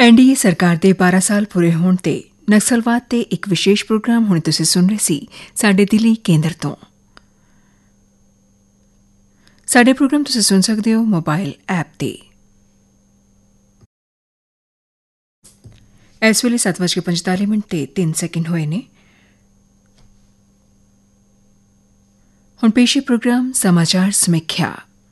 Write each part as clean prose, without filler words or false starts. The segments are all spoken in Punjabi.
ਐਨਡੀਏ ਸਰਕਾਰ ਦੇ 12 ਸਾਲ ਪੂਰੇ ਹੋਣ ਤੇ ਨਕਸਲਵਾਦ ਤੇ ਇੱਕ ਵਿਸ਼ੇਸ਼ ਪ੍ਰੋਗਰਾਮ ਹੁਣ ਤੁਸੀਂ ਸੁਣ ਰਹੇ ਸੀ ਸਾਡੇ ਦਿੱਲੀ ਕੇਂਦਰ ਤੋਂ। ਸਾਡੇ ਪ੍ਰੋਗਰਾਮ ਤੁਸੀਂ ਸੁਣ ਸਕਦੇ ਹੋ ਮੋਬਾਈਲ ਐਪ ਤੇ। ਇਸ ਵੇਲੇ 7:45 ਤੇ 3 ਸੈਕਿੰਡ ਹੋਏ ਨੇ। ਹੁਣ ਪੇਸ਼ੀ ਪ੍ਰੋਗਰਾਮ समाचार समीक्षा।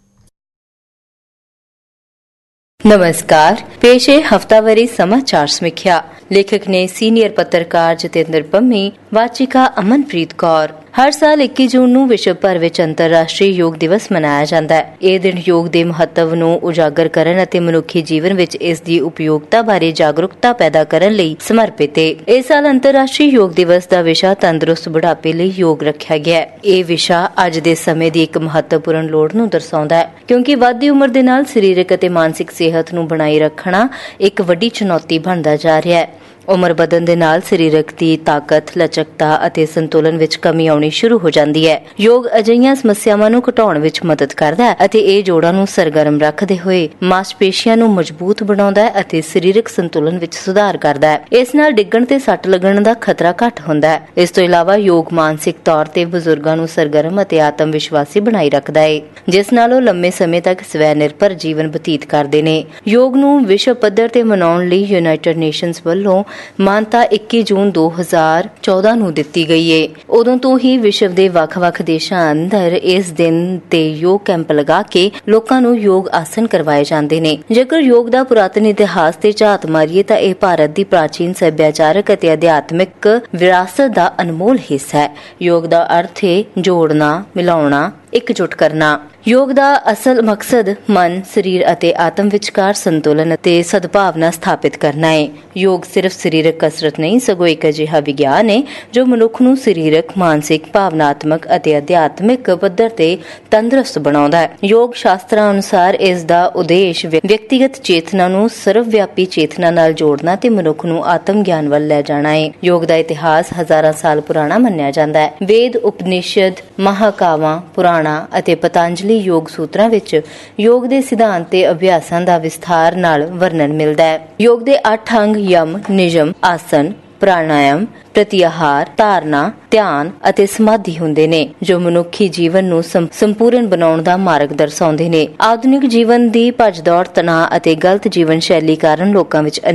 नमस्कार, पेश है हफ्तावारी समाचार समीक्षा। लेखक ने सीनियर पत्रकार जतेंद्र पंमी, वाचिका अमनप्रीत कौर। हर साल 21 जून ਨੂੰ ਵਿਸ਼ਵ ਭਰ ਵਿੱਚ ਅੰਤਰਰਾਸ਼ਟਰੀ ਯੋਗ ਦਿਵਸ ਮਨਾਇਆ ਜਾਂਦਾ ਹੈ। ਇਹ ਦਿਨ ਯੋਗ ਦੇ ਮਹੱਤਵ ਨੂੰ ਉਜਾਗਰ ਕਰਨ ਅਤੇ ਮਨੁੱਖੀ ਜੀਵਨ ਵਿੱਚ ਇਸ ਦੀ ਉਪਯੋਗਤਾ ਬਾਰੇ ਜਾਗਰੂਕਤਾ ਪੈਦਾ ਕਰਨ ਲਈ ਸਮਰਪਿਤ ਹੈ। ਇਸ ਸਾਲ ਅੰਤਰਰਾਸ਼ਟਰੀ ਯੋਗ ਦਿਵਸ ਦਾ ਵਿਸ਼ਾ ਤੰਦਰੁਸਤ ਬੁਢਾਪੇ ਲਈ ਯੋਗ ਰੱਖਿਆ ਗਿਆ ਹੈ। ਇਹ ਵਿਸ਼ਾ ਅੱਜ ਦੇ ਸਮੇਂ ਦੀ ਇੱਕ ਮਹੱਤਵਪੂਰਨ ਲੋੜ ਨੂੰ ਦਰਸਾਉਂਦਾ ਹੈ, ਕਿਉਂਕਿ ਵੱਧਦੀ ਉਮਰ ਦੇ ਨਾਲ ਸਰੀਰਕ ਅਤੇ ਮਾਨਸਿਕ ਸਿਹਤ ਨੂੰ ਬਣਾਈ ਰੱਖਣਾ ਇੱਕ ਵੱਡੀ ਚੁਣੌਤੀ ਬਣਦਾ ਜਾ ਰਿਹਾ ਹੈ। ਉਮਰ ਵਧਣ ਦੇ ਨਾਲ ਸਰੀਰਕ ਦੀ ਤਾਕਤ, ਲਚਕਤਾ ਅਤੇ ਸੰਤੁਲਨ ਵਿੱਚ ਕਮੀ ਆਉਣੀ ਸ਼ੁਰੂ ਹੋ ਜਾਂਦੀ ਹੈ। ਯੋਗ ਅਜਿਹੀਆਂ ਸਮੱਸਿਆਵਾਂ ਨੂੰ ਘਟਾਉਣ ਵਿੱਚ ਮਦਦ ਕਰਦਾ ਹੈ ਅਤੇ ਇਹ ਜੋੜਾਂ ਨੂੰ ਸਰਗਰਮ ਰੱਖਦੇ ਹੋਏ ਮਾਸਪੇਸ਼ੀਆਂ ਨੂੰ ਮਜ਼ਬੂਤ ਬਣਾਉਂਦਾ ਹੈ ਅਤੇ ਸਰੀਰਕ ਸੰਤੁਲਨ ਵਿੱਚ ਸੁਧਾਰ ਕਰਦਾ ਹੈ। ਇਸ ਨਾਲ ਡਿੱਗਣ ਤੇ ਸੱਟ ਲੱਗਣ ਦਾ ਖਤਰਾ ਘੱਟ ਹੁੰਦਾ ਹੈ। ਇਸ ਤੋਂ ਇਲਾਵਾ ਯੋਗ ਮਾਨਸਿਕ ਤੌਰ ਤੇ ਬਜ਼ੁਰਗਾਂ ਨੂੰ ਸਰਗਰਮ ਅਤੇ ਆਤਮ ਵਿਸ਼ਵਾਸੀ ਬਣਾਈ ਰੱਖਦਾ ਹੈ, ਜਿਸ ਨਾਲ ਉਹ ਲੰਮੇ ਸਮੇਂ ਤੱਕ ਸਵੈ ਨਿਰਭਰ ਜੀਵਨ ਬਤੀਤ ਕਰਦੇ ਨੇ। ਯੋਗ ਨੂੰ ਵਿਸ਼ਵ ਪੱਧਰ ਤੇ ਮਨਾਉਣ ਲਈ ਯੂਨਾਈਟਿਡ ਨੇਸ਼ਨਜ਼ ਵੱਲੋਂ ਮਾਨਤਾ 21 ਜੂਨ 2014 ਨੂੰ ਦਿੱਤੀ ਗਈ ਏ। ਉਦੋਂ ਤੋਂ ਹੀ ਵਿਸ਼ਵ ਦੇ ਵੱਖ-ਵੱਖ ਦੇਸ਼ਾਂ ਅੰਦਰ ਇਸ ਦਿਨ ਤੇ ਯੋਗ ਕੈਂਪ ਲਗਾ ਕੇ ਲੋਕਾਂ ਨੂੰ ਯੋਗ ਆਸਨ ਕਰਵਾਏ ਜਾਂਦੇ ਨੇ। ਜੇਕਰ ਯੋਗ ਦਾ ਪੁਰਾਤਨ ਇਤਿਹਾਸ ਤੇ ਝਾਤ ਮਾਰੀਏ ਤਾਂ ਇਹ ਭਾਰਤ ਦੀ ਪ੍ਰਾਚੀਨ ਸੱਭਿਆਚਾਰਕ ਅਤੇ ਅਧਿਆਤਮਿਕ ਵਿਰਾਸਤ ਦਾ ਅਨਮੋਲ ਹਿੱਸਾ ਹੈ। ਯੋਗ ਦਾ ਅਰਥ ਹੈ ਜੋੜਨਾ, ਮਿਲਾਉਣਾ, ਇਕਜੁੱਟ ਕਰਨਾ। ਯੋਗ ਦਾ ਅਸਲ ਮਕਸਦ ਮਨ, ਸਰੀਰ ਅਤੇ ਆਤਮ ਵਿਚਕਾਰ ਸੰਤੁਲਨ ਅਤੇ ਸਦਭਾਵਨਾ ਸਥਾਪਿਤ ਕਰਨਾ ਹੈ। ਯੋਗ ਸਿਰਫ ਸਰੀਰਕ ਕਸਰਤ ਨਹੀਂ, ਸਗੋਂ ਇੱਕ ਅਜਿਹਾ ਵਿਗਿਆਨ ਹੈ ਜੋ ਮਨੁੱਖ ਨੂੰ ਸਰੀਰਕ, ਮਾਨਸਿਕ, ਭਾਵਨਾਤਮਕ ਅਤੇ ਅਧਿਆਤਮਿਕ ਪੱਧਰ ਤੇ ਤੰਦਰੁਸਤ ਬਣਾਉਂਦਾ ਹੈ। ਯੋਗ ਸ਼ਾਸਤਰਾਂ ਅਨੁਸਾਰ ਇਸ ਦਾ ਉਦੇਸ਼ ਵਿਅਕਤੀਗਤ ਚੇਤਨਾ ਨੂੰ ਸਰਵਵਿਆਪੀ ਚੇਤਨਾ ਨਾਲ ਜੋੜਨਾ ਤੇ ਮਨੁੱਖ ਨੂੰ ਆਤਮ ਗਿਆਨ ਵੱਲ ਲੈ ਜਾਣਾ ਹੈ। ਯੋਗ ਦਾ ਇਤਿਹਾਸ ਹਜ਼ਾਰਾਂ ਸਾਲ ਪੁਰਾਣਾ ਮੰਨਿਆ ਜਾਂਦਾ ਹੈ। ਵੇਦ, ਉਪਨਿਸ਼ਦ, ਮਹਾਕਾਵਾਂ, ਪੁਰਾਣਾ ਅਤੇ ਪਤੰਜਲੀ ਯੋਗ ਸੂਤਰਾਂ ਵਿੱਚ ਯੋਗ ਦੇ ਸਿਧਾਂਤ ਤੇ ਅਭਿਆਸਾਂ ਦਾ ਵਿਸਥਾਰ ਨਾਲ ਵਰਣਨ ਮਿਲਦਾ ਹੈ। ਯੋਗ ਦੇ 8 ਅੰਗ ਯਮ, ਨਿਯਮ, ਆਸਨ, ਪ੍ਰਾਣਾਯਾਮ, ਪ੍ਰਤਿਆਹਾਰ, ਧਾਰਨਾ, ਧਿਆਨ ਅਤੇ ਸਮਾਧੀ ਹੁੰਦੇ ਨੇ, ਜੋ ਮਨੁੱਖੀ ਜੀਵਨ ਨੂੰ ਸੰਪੂਰਨ ਬਣਾਉਣ ਦਾ ਮਾਰਗ ਦਰਸਾਉਂਦੇ ਨੇ। ਆਧੁਨਿਕ ਜੀਵਨ ਦੀ ਭੱਜ ਦੌੜ, ਤਣਾਅ ਅਤੇ ਗਲਤ ਜੀਵਨ ਸ਼ੈਲੀ ਕਾਰਨ ਲੋਕਾਂ ਵਿੱਚ